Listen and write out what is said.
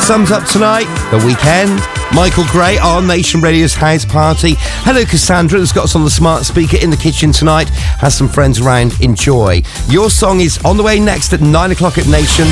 sums up tonight, the weekend. Michael Gray on Nation Radio's House Party. Hello, Cassandra, who's got us on the smart speaker in the kitchen tonight. Has some friends around. Enjoy. Your song is on the way next at 9 o'clock at Nation.